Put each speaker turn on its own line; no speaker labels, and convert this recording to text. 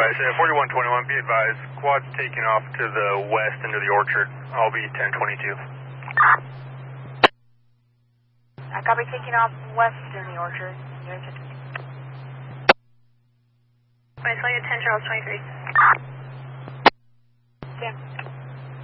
advised. 4121, be advised. Quad's taking off to the west into the orchard. I'll be 1022.
I copy, taking off west in the orchard. I saw you 10 Charles 23. 10.